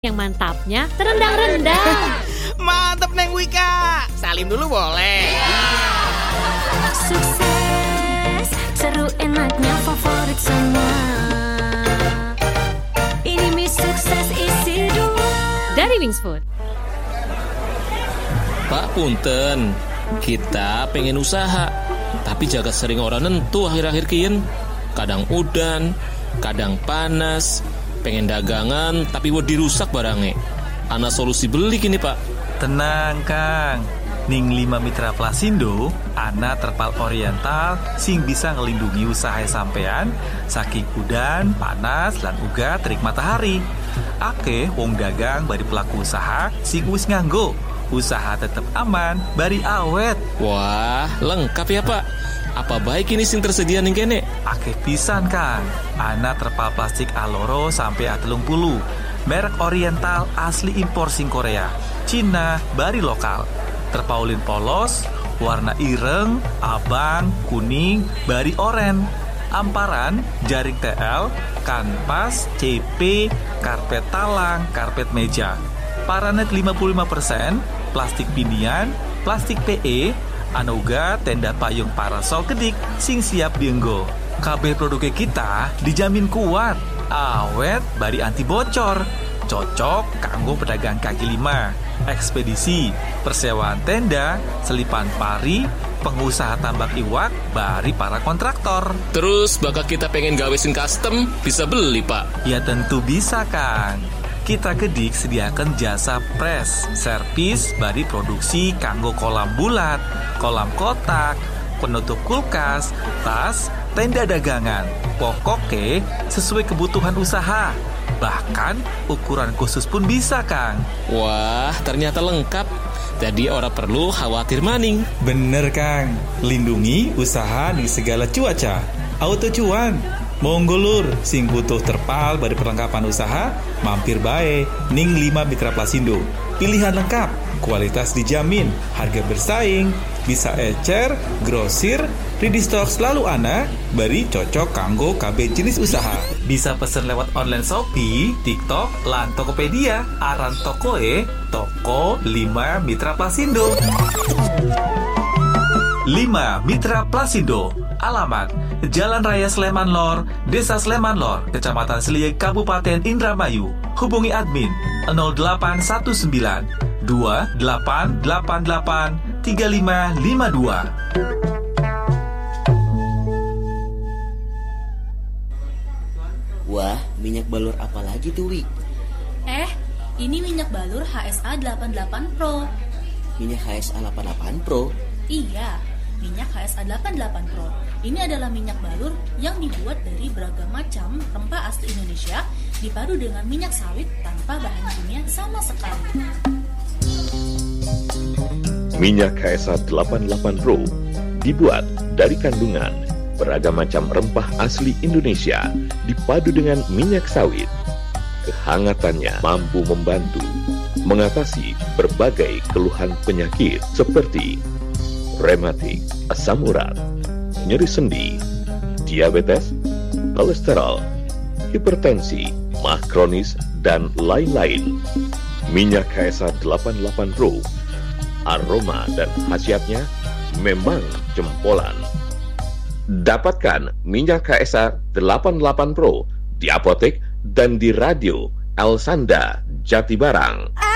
saking mantapnya terendang-rendang. Mantap Neng Wika. Salim dulu boleh? Sukses, seru enaknya favorit semua. Ini mie sukses isi 2 Dari Wings Food. Pak punten, kita pengen usaha, tapi jaga sering orang nentu akhir-akhir kian. Kadang udan, kadang panas. Pengen dagangan, tapi wedi rusak barangnya. Ana solusi beli kini Pak. Tenang Kang, ning 5 Mitra Plasindo, ana terpal oriental sing bisa ngelindungi usaha sampean saking udan, panas, lan uga terik matahari. Ake wong dagang bari pelaku usaha sing wis nganggo usaha tetep aman, bari awet. Wah, lengkap ya Pak. Apa baik ini sing tersedia ning kene? Akeh pisan Kang, ana terpal plastik Aloro sampai A30, merek oriental asli impor sing Korea, Cina, bari lokal. Terpaulin polos, warna ireng, abang, kuning, bari oren. Amparan, jaring TL, kanvas, CP, karpet talang, karpet meja. Paranet 55%, plastik pinian, plastik PE, anuga tenda payung parasol kedik sing siap dienggo. Kabeh produknya kita dijamin kuat, awet, bari anti bocor. Cocok kanggo pedagang kaki lima, ekspedisi, persewaan tenda, selipan pari, pengusaha tambak iwak, bari para kontraktor. Terus bakal kita pengen gawe sing custom, bisa beli Pak? Ya tentu bisa Kang. Kita kedik sediakan jasa press, servis, bari produksi kanggo kolam bulat, kolam kotak, penutup kulkas, tas, tenda dagangan. Pokoknya sesuai kebutuhan usaha. Bahkan ukuran khusus pun bisa Kang. Wah, ternyata lengkap. Jadi orang perlu khawatir maning. Bener Kang, lindungi usaha di segala cuaca. Auto cuan. Monggo lur, sing butuh terpal bari perlengkapan usaha, mampir bae ning 5 Mitra Plasindo. Pilihan lengkap, kualitas dijamin, harga bersaing, bisa ecer, grosir, ready stock selalu ana, bari cocok kanggo KB jenis usaha. Bisa pesen lewat online Shopee, TikTok, lan Tokopedia. Aran tokoe, Toko 5 Mitra Plasindo. 5 Mitra Plasindo. Alamat Jalan Raya Sleman Lor, Desa Sleman Lor, Kecamatan Seliek, Kabupaten Indramayu. Hubungi admin 0819 2888 3552. Wah, minyak balur apa lagi tuh, Wi? Ini minyak balur HSA 88 Pro. Minyak HSA 88 Pro? Iya, minyak HSA 88 Pro. Ini adalah minyak balur yang dibuat dari beragam macam rempah asli Indonesia dipadu dengan minyak sawit tanpa bahan kimia sama sekali. Minyak HSA 88 Pro dibuat dari kandungan beragam macam rempah asli Indonesia dipadu dengan minyak sawit. Kehangatannya mampu membantu mengatasi berbagai keluhan penyakit seperti rematik, asam urat, nyeri sendi, diabetes, kolesterol, hipertensi, mah kronis, dan lain-lain. Minyak HSA 88 Pro, aroma dan khasiatnya memang jempolan. Dapatkan minyak HSA 88 Pro di apotek dan di radio El Sanda Jatibarang.